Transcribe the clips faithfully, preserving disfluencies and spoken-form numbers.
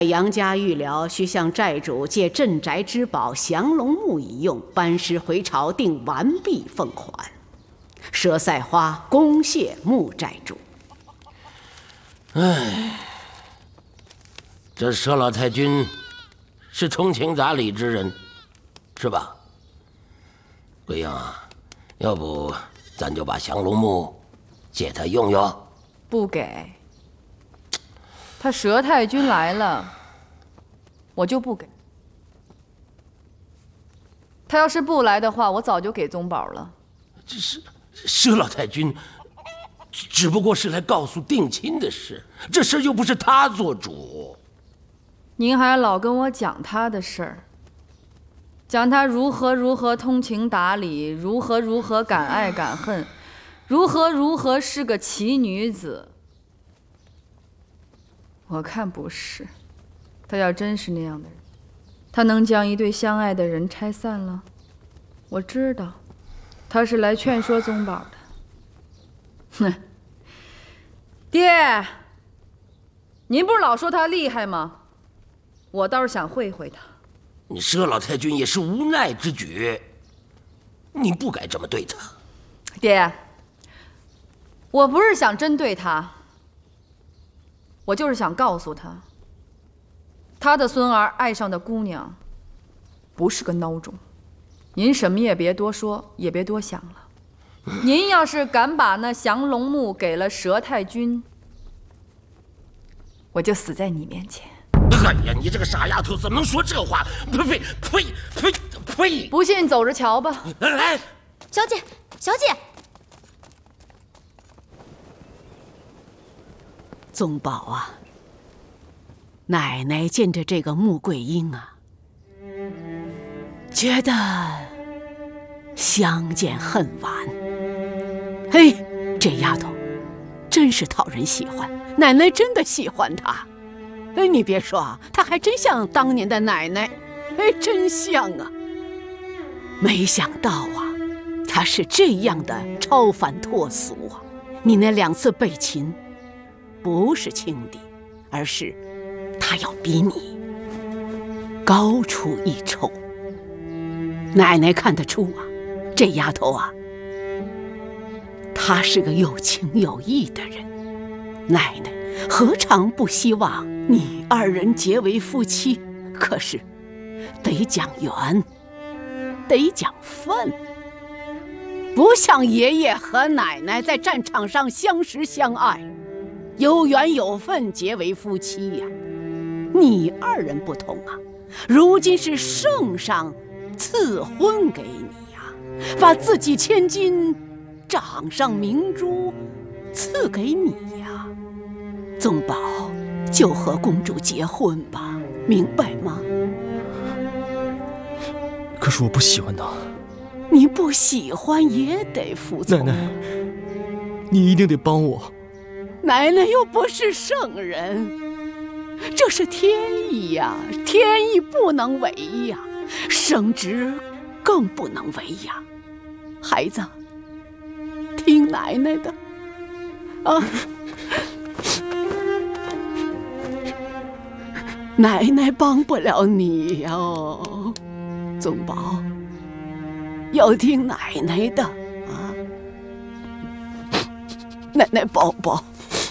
杨家预料需向寨主借镇宅之宝降龙木一用，班师回朝定完毕奉还。佘赛花恭谢穆寨主。 唉，这佘老太君是通情达理之人，是吧？桂英啊，要不咱就把降龙木借他用用？ 不给。他佘太君来了，我就不给。他要是不来的话，我早就给宗宝了。 这是佘老太君，只不过是来告诉定亲的事，这事又不是他做主。 您还老跟我讲他的事儿，讲他如何如何通情达理，如何如何敢爱敢恨，如何如何是个奇女子。我看不是，他要真是那样的人，他能将一对相爱的人拆散了？我知道，他是来劝说宗宝的。哼，爹，您不是老说他厉害吗？我倒是想会会他。 你佘老太君也是无奈之举，你不该这么对他。 爹，我不是想针对他。我就是想告诉他，他的孙儿爱上的姑娘不是个孬种。您什么也别多说，也别多想了。您要是敢把那降龙木给了佘太君，我就死在你面前。 哎呀，你这个傻丫头怎么能说这话？呸呸呸呸呸！ 不信走着瞧吧。 来， 小姐，小姐。 宗宝啊，奶奶见着这个穆桂英啊，觉得相见恨晚。嘿，这丫头真是讨人喜欢，奶奶真的喜欢她。哎，你别说啊，她还真像当年的奶奶，哎，真像啊。没想到啊，她是这样的超凡脱俗啊！你那两次被擒，不是轻敌，而是他要比你高出一筹。奶奶看得出啊，这丫头啊，她是个有情有义的人。奶奶何尝不希望你二人结为夫妻？可是得讲缘，得讲分，不像爷爷和奶奶在战场上相识相爱，有缘有分结为夫妻呀。你二人不同啊，如今是圣上赐婚给你呀，把自己千金掌上明珠赐给你呀。宗宝就和公主结婚吧，明白吗？ 可是我不喜欢他。 你不喜欢也得服从。 奶奶，你一定得帮我。 奶奶又不是圣人，这是天意呀，天意不能违呀，圣旨更不能违呀。孩子，听奶奶的啊！奶奶帮不了你哟，宗宝，要听奶奶的啊！奶奶抱抱。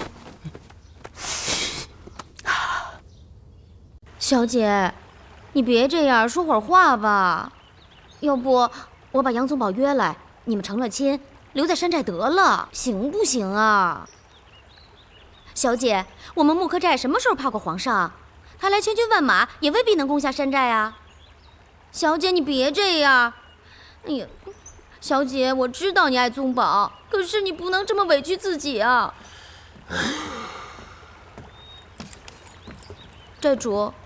小姐，你别这样，说会儿话吧。要不我把杨宗保约来，你们成了亲，留在山寨得了，行不行啊？小姐，我们木柯寨什么时候怕过皇上？他来千军万马也未必能攻下山寨啊。小姐，你别这样。哎呀，小姐，我知道你爱宗保，可是你不能这么委屈自己啊。寨主，